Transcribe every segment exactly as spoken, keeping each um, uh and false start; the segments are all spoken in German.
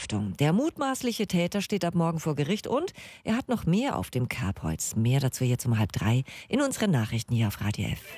Brandstiftung. Der mutmaßliche Täter steht ab morgen vor Gericht und er hat noch mehr auf dem Kerbholz. Mehr dazu jetzt um halb drei in unseren Nachrichten hier auf Radio F.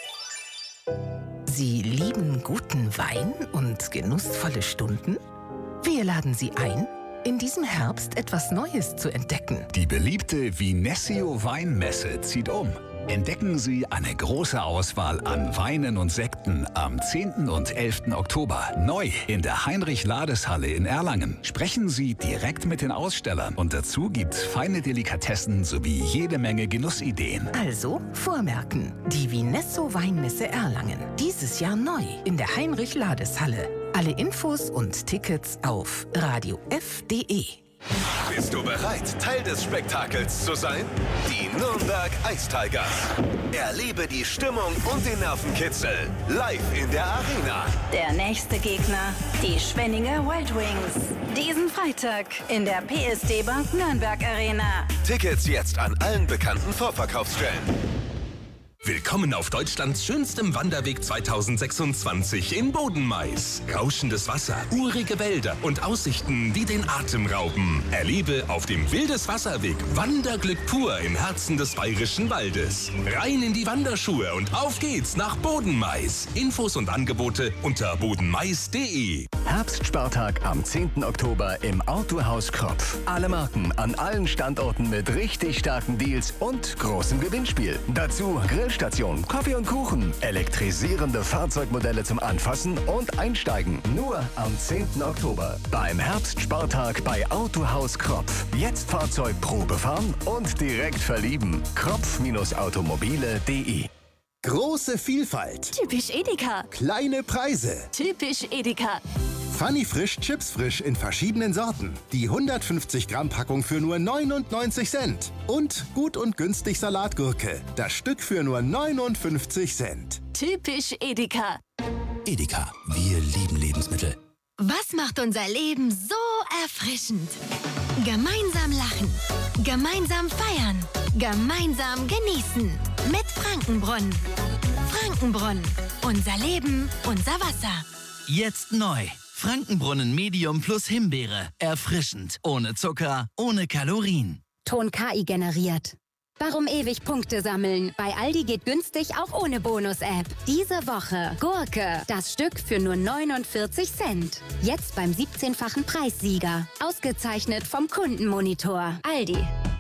Sie lieben guten Wein und genussvolle Stunden? Wir laden Sie ein, in diesem Herbst etwas Neues zu entdecken. Die beliebte Vinesio Weinmesse zieht um. Entdecken Sie eine große Auswahl an Weinen und Sekten am zehnten und elften Oktober. Neu in der Heinrich-Lades-Halle in Erlangen. Sprechen Sie direkt mit den Ausstellern. Und dazu gibt's feine Delikatessen sowie jede Menge Genussideen. Also vormerken, die Vinesso Weinmesse Erlangen. Dieses Jahr neu in der Heinrich-Lades-Halle. Alle Infos und Tickets auf radio f punkt de. Bist du bereit, Teil des Spektakels zu sein? Die Nürnberg Ice Tigers. Erlebe die Stimmung und den Nervenkitzel live in der Arena. Der nächste Gegner, die Schwenninger Wild Wings. Diesen Freitag in der P S D Bank Nürnberg Arena. Tickets jetzt an allen bekannten Vorverkaufsstellen. Willkommen auf Deutschlands schönstem Wanderweg zweitausendsechsundzwanzig in Bodenmais. Rauschendes Wasser, urige Wälder und Aussichten, die den Atem rauben. Erlebe auf dem Wildeswasserweg Wanderglück pur im Herzen des Bayerischen Waldes. Rein in die Wanderschuhe und auf geht's nach Bodenmais. Infos und Angebote unter bodenmais punkt de. Herbstspartag am zehnten Oktober im Autohaus Kropf. Alle Marken an allen Standorten mit richtig starken Deals und großem Gewinnspiel. Dazu Grillstation, Kaffee und Kuchen, elektrisierende Fahrzeugmodelle zum Anfassen und Einsteigen. Nur am zehnten Oktober beim Herbstspartag bei Autohaus Kropf. Jetzt Fahrzeug Probe fahren und direkt verlieben. kropf automobile punkt de. Große Vielfalt. Typisch Edeka. Kleine Preise. Typisch Edeka. Funny Frisch Chips Frisch in verschiedenen Sorten. Die hundertfünfzig Gramm Packung für nur neunundneunzig Cent. Und gut und günstig Salatgurke. Das Stück für nur neunundfünfzig Cent. Typisch Edeka. Edeka, wir lieben Lebensmittel. Was macht unser Leben so erfrischend? Gemeinsam lachen. Gemeinsam feiern. Gemeinsam genießen. Mit Frankenbrunnen. Frankenbrunnen. Unser Leben, unser Wasser. Jetzt neu. Frankenbrunnen Medium plus Himbeere. Erfrischend. Ohne Zucker, ohne Kalorien. Ton K I generiert. Warum ewig Punkte sammeln? Bei Aldi geht günstig auch ohne Bonus-App. Diese Woche Gurke. Das Stück für nur neunundvierzig Cent. Jetzt beim siebzehnfachen Preissieger. Ausgezeichnet vom Kundenmonitor. Aldi.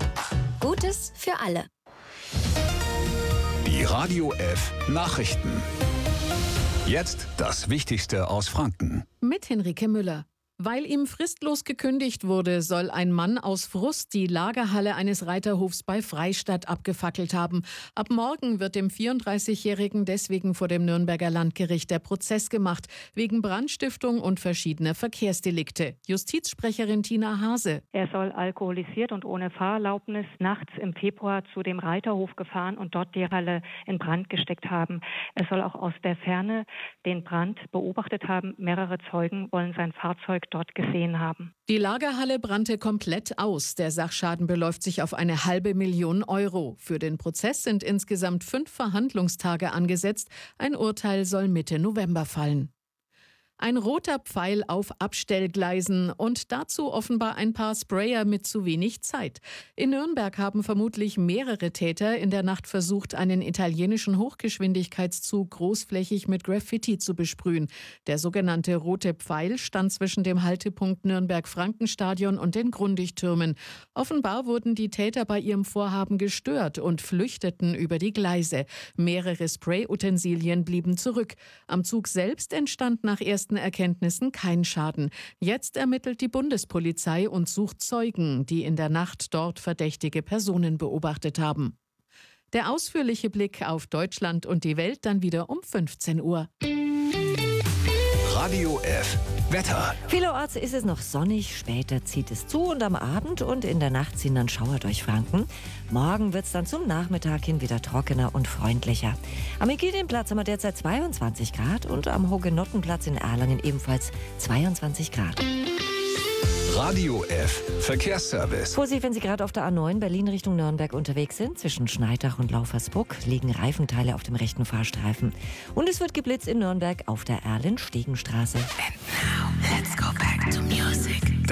Gutes für alle. Die Radio F Nachrichten. Jetzt das Wichtigste aus Franken. Mit Henrike Müller. Weil ihm fristlos gekündigt wurde, soll ein Mann aus Frust die Lagerhalle eines Reiterhofs bei Freistadt abgefackelt haben. Ab morgen wird dem vierunddreißigjährigen deswegen vor dem Nürnberger Landgericht der Prozess gemacht, wegen Brandstiftung und verschiedener Verkehrsdelikte. Justizsprecherin Tina Hase. Er soll alkoholisiert und ohne Fahrerlaubnis nachts im Februar zu dem Reiterhof gefahren und dort die Halle in Brand gesteckt haben. Er soll auch aus der Ferne den Brand beobachtet haben. Mehrere Zeugen wollen sein Fahrzeug dort gesehen haben. Die Lagerhalle brannte komplett aus. Der Sachschaden beläuft sich auf eine halbe Million Euro. Für den Prozess sind insgesamt fünf Verhandlungstage angesetzt. Ein Urteil soll Mitte November fallen. Ein roter Pfeil auf Abstellgleisen und dazu offenbar ein paar Sprayer mit zu wenig Zeit. In Nürnberg haben vermutlich mehrere Täter in der Nacht versucht, einen italienischen Hochgeschwindigkeitszug großflächig mit Graffiti zu besprühen. Der sogenannte rote Pfeil stand zwischen dem Haltepunkt Nürnberg-Frankenstadion und den Grundig-Türmen. Offenbar wurden die Täter bei ihrem Vorhaben gestört und flüchteten über die Gleise. Mehrere Sprayutensilien blieben zurück. Am Zug selbst entstand nach ersten Erkenntnissen kein Schaden. Jetzt ermittelt die Bundespolizei und sucht Zeugen, die in der Nacht dort verdächtige Personen beobachtet haben. Der ausführliche Blick auf Deutschland und die Welt dann wieder um fünfzehn Uhr. Radio F Wetter. Vielerorts ist es noch sonnig, später zieht es zu und am Abend und in der Nacht ziehen dann Schauer durch Franken. Morgen wird es dann zum Nachmittag hin wieder trockener und freundlicher. Am Ägidienplatz haben wir derzeit zweiundzwanzig Grad und am Hugenottenplatz in Erlangen ebenfalls zweiundzwanzig Grad. Radio F Verkehrsservice. Vorsicht, wenn Sie gerade auf der A neun Berlin Richtung Nürnberg unterwegs sind. Zwischen Schneidach und Laufersburg liegen Reifenteile auf dem rechten Fahrstreifen. Und es wird geblitzt in Nürnberg auf der Erlen-Stegenstraße. And now, let's go back to music.